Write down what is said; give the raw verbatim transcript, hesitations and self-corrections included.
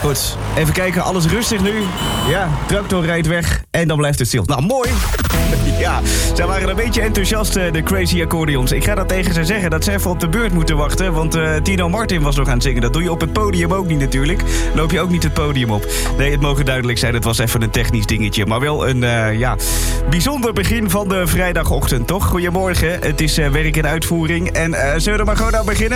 Goed, even kijken, alles rustig nu. Ja, tractor rijdt weg en dan blijft het stil. Nou, mooi. Ja, zij waren een beetje enthousiast, de Crazy Accordions. Ik ga dat tegen ze zeggen, dat ze even op de beurt moeten wachten. Want uh, Tino Martin was nog aan het zingen. Dat doe je op het podium ook niet natuurlijk. Loop je ook niet het podium op. Nee, het mogen duidelijk zijn, het was even een technisch dingetje. Maar wel een, uh, ja, bijzonder begin van de vrijdagochtend, toch? Goedemorgen, het is uh, werk in uitvoering. En uh, zullen we er maar gewoon aan beginnen?